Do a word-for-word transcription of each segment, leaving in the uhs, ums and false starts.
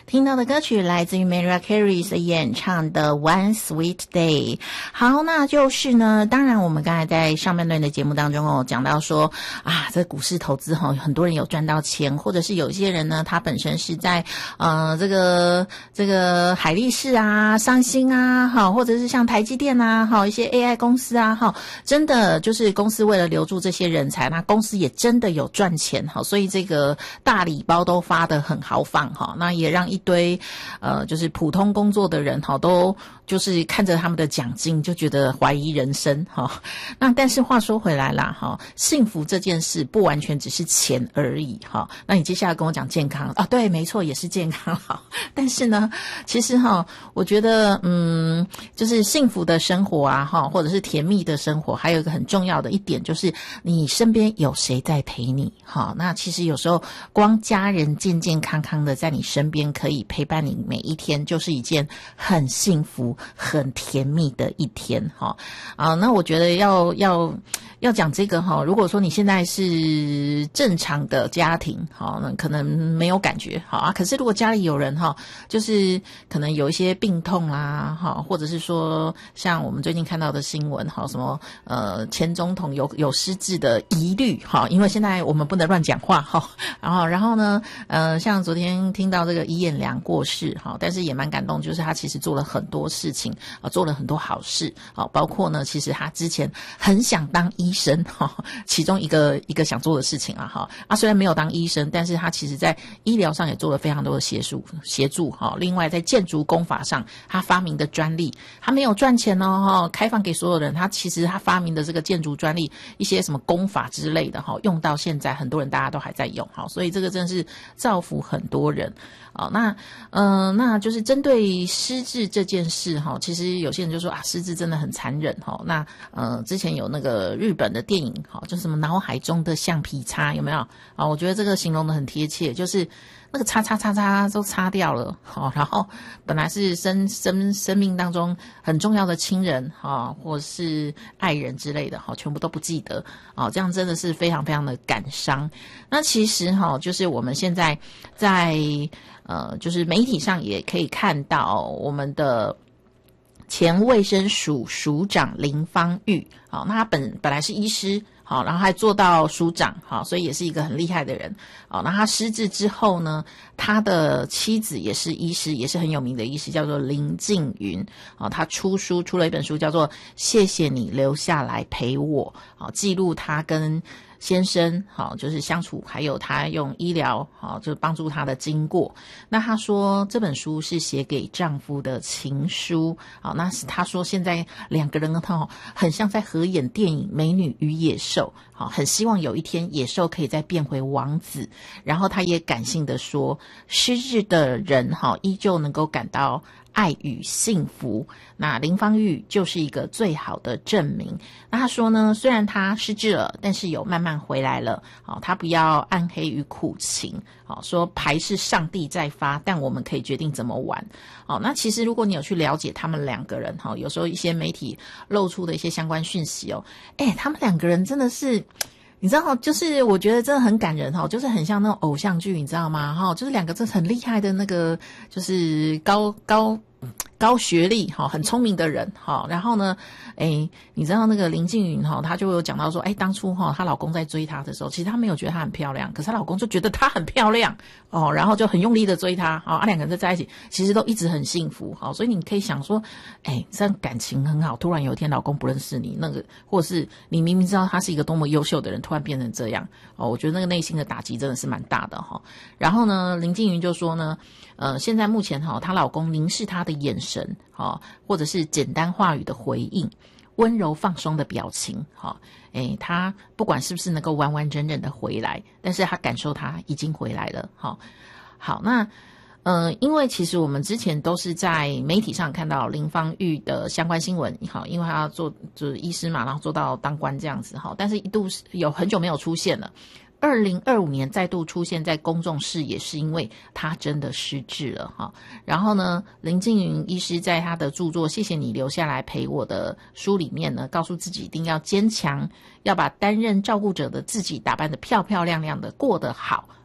听到的歌曲来自于 Mariah Carey 的演唱的 One Sweet Day。 好，那就是呢，当然我们刚才在上半段的节目当中哦，讲到说啊，这股市投资哈、哦，很多人有赚到钱，或者是有些人呢，他本身是在呃这个这个海力士啊、商兴啊，哈，或者是像台积电啊，哈，一些 A I 公司啊，哈，真的就是公司为了留住这些人才，那公司也真的有赚钱哈，所以这个大礼包都发得很豪放哈，那也让一堆呃就是普通工作的人哈，都就是看着他们的奖金就觉得怀疑人生哈。那但是话说回来啦哈，幸福这件事不完全只是钱而已哈。那你接下来跟我讲健康啊，对，没错，也是健康好。但是呢，其实哈，我觉得嗯，就是幸福的生活啊哈，或者是甜蜜的生活，还有一个很重要的一点就是你身边有谁在陪你哈。那其实有时候光家人健健康康的在你身边可以陪伴你每一天，就是一件很幸福很甜蜜的一天哈。啊，那我觉得要要要讲这个哈，如果说你现在是正常的家庭哈，那可能没有感觉好啊。可是如果家里有人哈，就是可能有一些病痛啦哈，或者是说像我们最近看到的新闻哈，什么呃前总统有有失智的疑虑哈，因为现在我们不能乱讲话哈。然后然后呢呃像昨天听到这个尹衍良过世哈，但是也蛮感动，就是他其实做了很多事情啊，做了很多好事啊，包括呢其实他之前很想当医生哈，其中一个一个想做的事情啊哈啊，虽然没有当医生，但是他其实在医疗上也做了非常多的协助协助哈。另外在建筑工法上，他发明的专利，他没有赚钱哦哈，开放给所有人，他其实他发明的这个建筑专利，一些什么工法之类的哈，用到现在很多人大家都还在用哈，所以这个真的是造福很多人啊。那呃那就是针对失智这件事哈，其实有些人就说啊，失智真的很残忍哈。那呃之前有那个日本的电影哈，就是什么脑海中的橡皮擦有没有啊？我觉得这个形容的很贴切，就是那个擦擦擦擦都擦掉了哈，然后本来是生生生命当中很重要的亲人哈，或是爱人之类的哈，全部都不记得啊，这样真的是非常非常的感伤。那其实哈，就是我们现在在呃，就是媒体上也可以看到我们的前卫生署署长林芳玉，好，那他本本来是医师，好，然后还做到署长，好，所以也是一个很厉害的人，好，那他失智之后呢，他的妻子也是医师，也是很有名的医师，叫做林静云，好，他出书出了一本书，叫做《谢谢你留下来陪我》，好，记录他跟先生好就是相处，还有他用医疗好就是帮助他的经过。那他说这本书是写给丈夫的情书，好，那他说现在两个人哈很像在合演电影《美女与野兽》，好，很希望有一天野兽可以再变回王子。然后他也感性的说，失智的人哈依旧能够感到爱与幸福，那林芳玉就是一个最好的证明。那他说呢，虽然他失智了，但是有慢慢回来了，好，他不要暗黑与苦情，好，说牌是上帝在发，但我们可以决定怎么玩。好，那其实如果你有去了解他们两个人，好，有时候一些媒体露出的一些相关讯息哦，诶，他们两个人真的是你知道就是我觉得真的很感人哈，就是很像那种偶像剧，你知道吗？哈，就是两个真的很厉害的那个，就是高高高学历哈，很聪明的人哈。然后呢，诶，你知道那个林静云哈，她就有讲到说，诶，当初哈她老公在追她的时候，其实她没有觉得她很漂亮，可是她老公就觉得她很漂亮哦，然后就很用力的追她，啊，两个人在在一起，其实都一直很幸福，好，所以你可以想说，诶，这样感情很好，突然有一天老公不认识你，那个或者是你明明知道他是一个多么优秀的人，突然变成这样，哦，我觉得那个内心的打击真的是蛮大的哈。然后呢，林静云就说呢，呃，现在目前哈，她老公凝视她的眼神，哈，或者是简单话语的回应，温柔放松的表情，哈，诶，她不管是不是能够完完整整的回来，但是她感受她已经回来了，哈。好，那呃，因为其实我们之前都是在媒体上看到林芳玉的相关新闻，好，因为她要做就是医师嘛，然后做到当官这样子，哈，但是一度有很久没有出现了。二零二五年再度出现在公众视野，是因为他真的失智了哈。然后呢，林静云医师在他的著作《谢谢你留下来陪我》的书里面呢，告诉自己一定要坚强，要把担任照顾者的自己打扮得漂漂亮亮的，过得好，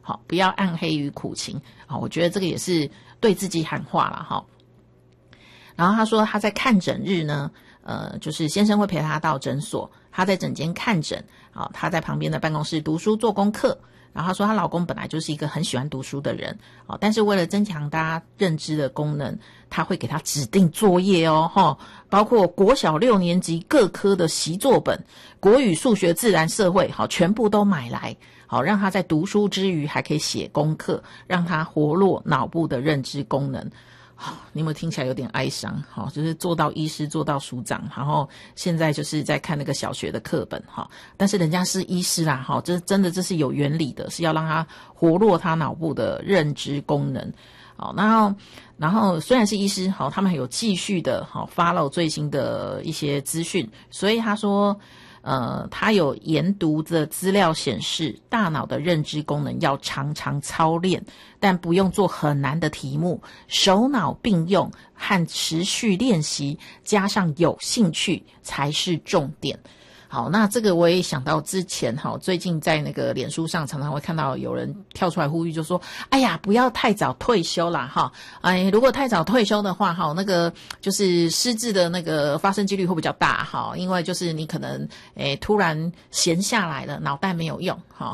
好，不要暗黑与苦情。好，我觉得这个也是对自己喊话啦哈。然后他说他在看诊日呢，呃，就是先生会陪他到诊所，他在诊间看诊，好，他在旁边的办公室读书做功课。然后她说她老公本来就是一个很喜欢读书的人，哦，但是为了增强大家认知的功能，他会给他指定作业哦，齁，包括国小六年级各科的习作本，国语、数学、自然、社会，好，全部都买来，好，让他在读书之余还可以写功课，让他活络脑部的认知功能。你有没有听起来有点哀伤？好，就是做到医师，做到署长，然后现在就是在看那个小学的课本哈。但是人家是医师啦，哈，这真的这是有原理的，是要让他活络他脑部的认知功能。好，然后然后虽然是医师，好，他们有继续的好 follow 最新的一些资讯，所以他说。呃，他有研读的资料显示，大脑的认知功能要常常操练，但不用做很难的题目，手脑并用和持续练习，加上有兴趣才是重点。好，那这个我也想到之前哈，最近在那个脸书上常常会看到有人跳出来呼吁，就说：“哎呀，不要太早退休啦，哈！哎，如果太早退休的话，哈，那个就是失智的那个发生几率会比较大，哈，因为就是你可能诶突然闲下来了，脑袋没有用，哈。”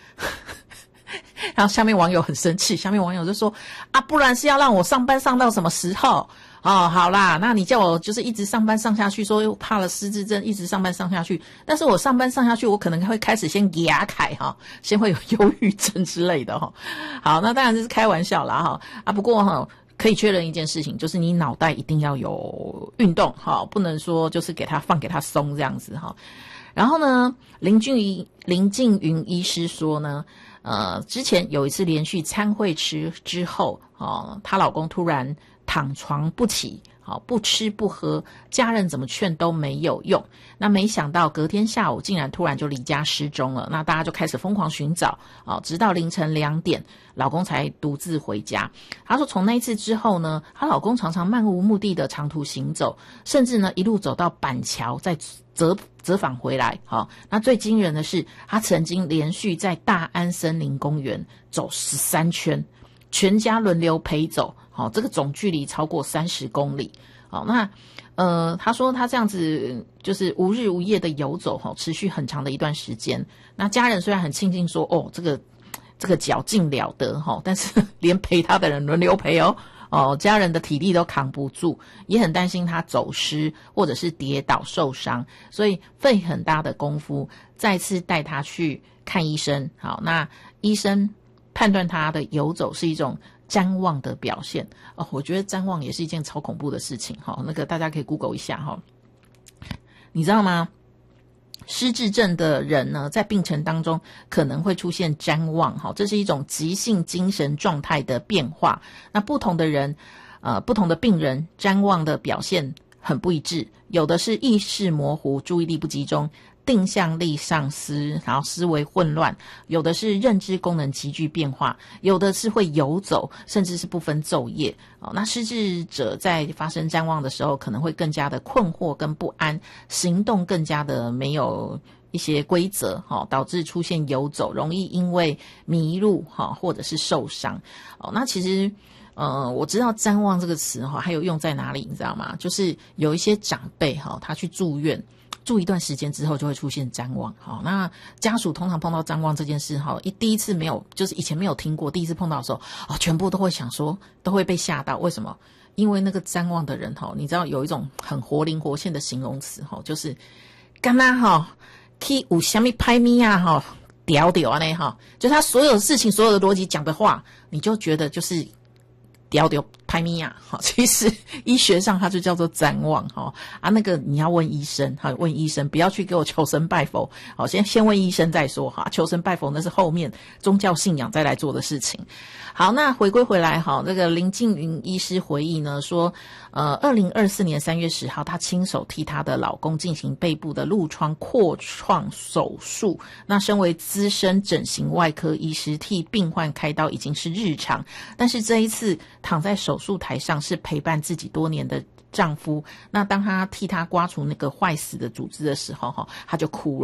然后下面网友很生气，下面网友就说：“啊，不然是要让我上班上到什么时候？”哦，好啦，那你叫我就是一直上班上下去，说又怕了失智症，一直上班上下去。但是我上班上下去，我可能会开始先牙凯哈，先会有忧郁症之类的哈。好，那当然这是开玩笑啦哈啊。不过哈，可以确认一件事情，就是你脑袋一定要有运动哈，不能说就是给他放给他松这样子哈。然后呢，林俊怡林静云医师说呢，呃，之前有一次连续餐会吃之后，哦，她老公突然躺床不起，好，不吃不喝，家人怎么劝都没有用。那没想到隔天下午竟然突然就离家失踪了。那大家就开始疯狂寻找，哦，直到凌晨两点，老公才独自回家。她说从那一次之后呢，她老公常常漫无目的的长途行走，甚至呢一路走到板桥再折折返回来。好，那最惊人的是，他曾经连续在大安森林公园走十三圈，全家轮流陪走。好，这个总距离超过三十公里。好，那呃，他说他这样子就是无日无夜的游走，哈，持续很长的一段时间。那家人虽然很庆幸说，哦，这个这个脚劲了得哈，但是连陪他的人轮流陪哦。哦，家人的体力都扛不住，也很担心他走失或者是跌倒受伤，所以费很大的功夫再次带他去看医生。好，那医生判断他的游走是一种谵妄的表现。哦，我觉得谵妄也是一件超恐怖的事情。哈，那个大家可以 Google 一下哈。你知道吗？失智症的人呢，在病程当中可能会出现谵妄，哈，这是一种急性精神状态的变化。那不同的人，呃，不同的病人，谵妄的表现很不一致，有的是意识模糊、注意力不集中、定向力丧失，然后思维混乱，有的是认知功能急剧变化，有的是会游走，甚至是不分昼夜。哦，那失智者在发生谵妄的时候，可能会更加的困惑跟不安，行动更加的没有一些规则，哦，导致出现游走，容易因为迷路，哈，或者是受伤。哦，那其实。呃，我知道谵妄这个词哈，还有用在哪里，你知道吗？就是有一些长辈哈，他去住院住一段时间之后，就会出现谵妄。好，那家属通常碰到谵妄这件事哈，一第一次没有，就是以前没有听过，第一次碰到的时候，哦，全部都会想说，都会被吓到。为什么？因为那个谵妄的人哈，你知道有一种很活灵活现的形容词哈，就是干嘛哈，去有什么拍咪啊哈，屌屌啊那哈，就他所有事情、所有的逻辑讲的话，你就觉得就是。屌屌拍咪呀，好，其实医学上它就叫做谵妄哈啊，那个你要问医生哈，问医生，不要去给我求神拜佛，好，先先问医生再说哈，求神拜佛那是后面宗教信仰再来做的事情。好，那回归回来哈，这个林静云医师回忆呢说，呃，二零二四年三月十号，她亲手替她的老公进行背部的褥疮扩创手术。那身为资深整形外科医师，替病患开刀已经是日常，但是这一次躺在手术台上是陪伴自己多年的丈夫，那当他替他刮除那个坏死的组织的时候，她就哭了。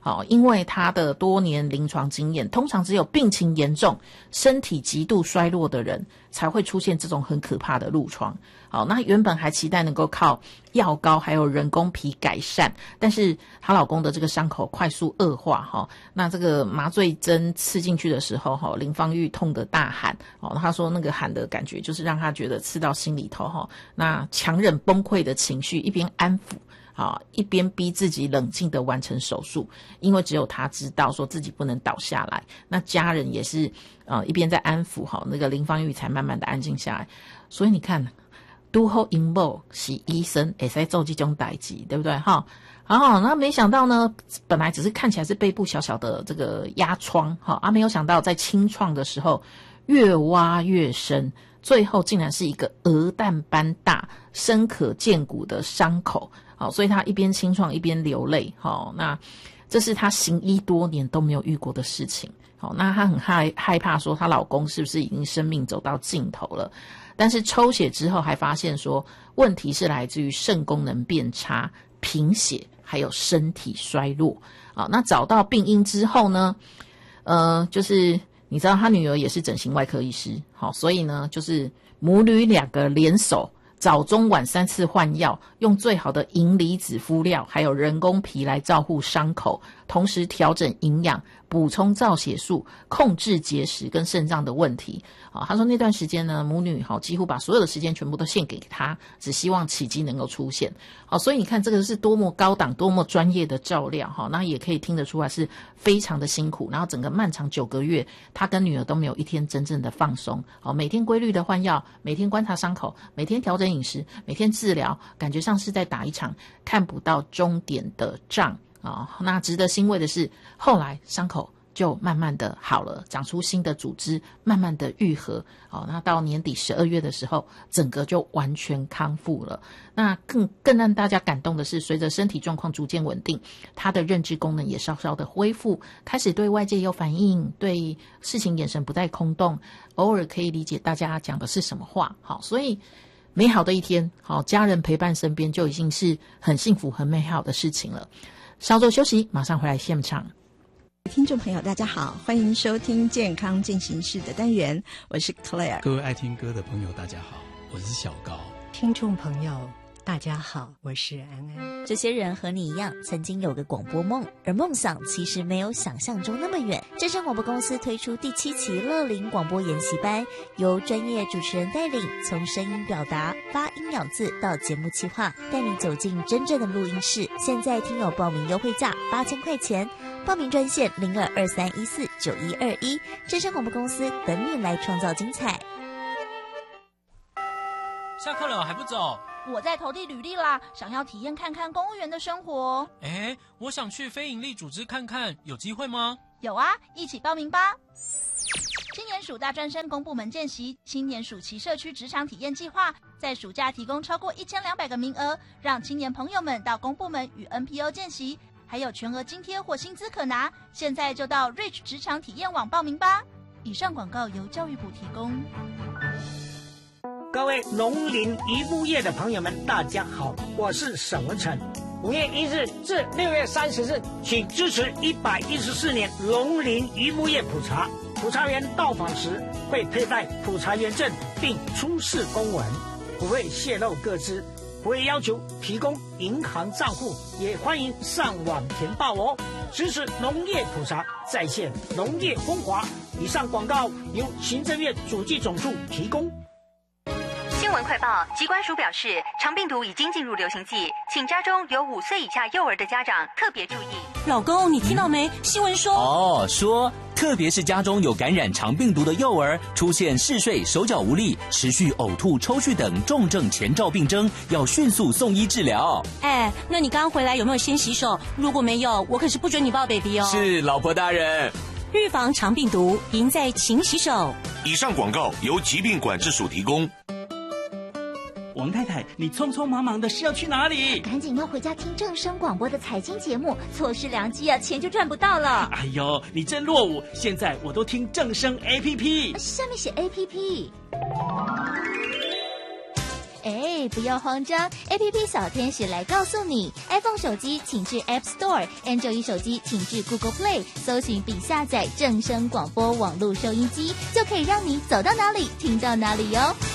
好，因为他的多年临床经验，通常只有病情严重、身体极度衰弱的人才会出现这种很可怕的褥疮。好，那原本还期待能够靠药膏还有人工皮改善，但是她老公的这个伤口快速恶化哈。那这个麻醉针刺进去的时候哈，林芳玉痛得大喊哦，她说那个喊的感觉就是让她觉得刺到心里头哈。那强忍崩溃的情绪，一边安抚。好，一边逼自己冷静的完成手术，因为只有他知道说自己不能倒下来。那家人也是呃一边在安抚，好，那个林芳玉才慢慢的安静下来。所以你看，都后因某是医生也在做这种代志，对不对哈？好，那没想到呢，本来只是看起来是背部小小的这个压疮，哈啊，没有想到在清创的时候越挖越深，最后竟然是一个鹅蛋般大、深可见骨的伤口。好，所以她一边清创一边流泪。好，那这是她行医多年都没有遇过的事情。好，那她很害害怕说她老公是不是已经生命走到尽头了？但是抽血之后还发现说问题是来自于肾功能变差、贫血还有身体衰弱。好，那找到病因之后呢，呃，就是你知道她女儿也是整形外科医师，好，所以呢，就是母女两个联手。早中晚三次换药，用最好的银离子敷料还有人工皮来照护伤口，同时调整营养，补充造血素，控制结石跟肾脏的问题。啊，他说那段时间呢，母女好几乎把所有的时间全部都献给他，只希望奇迹能够出现。好，所以你看这个是多么高档、多么专业的照料哈，那也可以听得出来是非常的辛苦。然后整个漫长九个月，他跟女儿都没有一天真正的放松。好，每天规律的换药，每天观察伤口，每天调整饮食，每天治疗，感觉上是在打一场看不到终点的仗啊！那值得欣慰的是，后来伤口就慢慢的好了，长出新的组织，慢慢的愈合。好，那到年底十二月的时候，整个就完全康复了。那更更让大家感动的是，随着身体状况逐渐稳定，他的认知功能也稍稍的恢复，开始对外界有反应，对事情眼神不再空洞，偶尔可以理解大家讲的是什么话。好，所以美好的一天，好，家人陪伴身边就已经是很幸福很美好的事情了。稍作休息，马上回来现场。 听众朋友大家好，欢迎收听健康进行式的单元，我是 Claire。 各位爱听歌的朋友大家好，我是小高。 听众朋友大家好，我是安安。 这些人和你一样曾经有个广播梦，而梦想其实没有想象中那么远。正声广播公司推出第七期乐龄广播研习班，由专业主持人带领，从声音表达、发音咬字到节目企划，带你走进真正的录音室。现在听友报名优惠价八千块钱，报名专线零二二三一四九一二一，正声广播公司等你来创造精彩。 下课了还不走？ 我在投递履历啦，想要体验看看公务员的生活。 哎，我想去非营利组织看看，有机会吗？ 有啊，一起报名吧。青年暑大专生公部门见习，青年暑期社区职场体验计划，在暑假提供超过一千两百个名额，让青年朋友们到公部门与 N P O 见习，还有全额津贴或薪资可拿。现在就到 Reach 职场体验网报名吧。以上广告由教育部提供。 各位农林渔牧业的朋友们大家好，我是沈文成。五月一日至六月三十日，请支持一百一十四年农林渔牧业普查。普查员到访时会佩戴普查员证，并出示公文，不会泄露个资，不会要求提供银行账户，也欢迎上网填报哦。支持农业普查，再现农业风华。以上广告由行政院主计总处提供。 新闻快报，疾管署表示，肠病毒已经进入流行季，请家中有五岁以下幼儿的家长特别注意。 老公，你听到没？新闻说哦，说特别是家中有感染肠病毒的幼儿，出现嗜睡、手脚无力、持续呕吐、抽搐等重症前兆病征，要迅速送医治疗。 哎，那你刚回来有没有先洗手？如果没有，我可是不准你抱 baby 哦。 是，老婆大人。 预防肠病毒，赢在勤洗手。 以上广告由疾病管制署提供。 王太太，你匆匆忙忙的是要去哪里？ 赶紧要回家听正声广播的财经节目，错失良机啊，钱就赚不到了。 哎呦，你真落伍！现在我都听正声 A P P， 下面写 A P P。 哎，不要慌张 ，A P P 小天使来告诉你 ，iPhone 手机请至 App Store，Android 手机请至 Google Play， 搜寻并下载正声广播网络收音机，就可以让你走到哪里听到哪里哟。